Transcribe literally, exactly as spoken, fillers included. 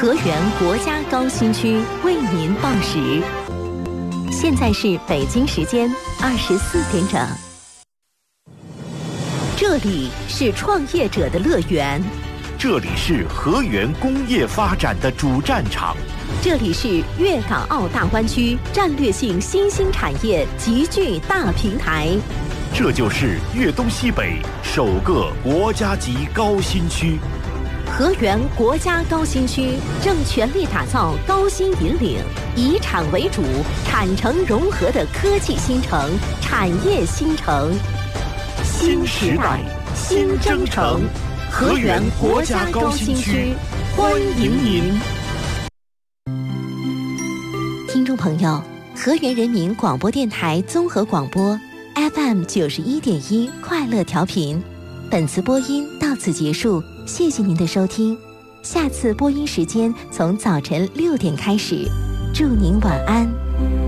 河源国家高新区为您报时，现在是北京时间二十四点整。这里是创业者的乐园， 这里是河源工业发展的主战场， 这里是粤港澳大湾区战略性新兴产业集聚大平台， 这就是粤东西北首个国家级高新区。 河源国家高新区正全力打造高新引领、以产为主、产城融合的科技新城、产业新城。新时代，新征程，河源国家高新区，欢迎您。听众朋友，河源人民广播电台综合广播 F M 九十一点一快乐调频，本次播音到此结束，谢谢您的收听。下次播音时间从早晨六点开始，祝您晚安。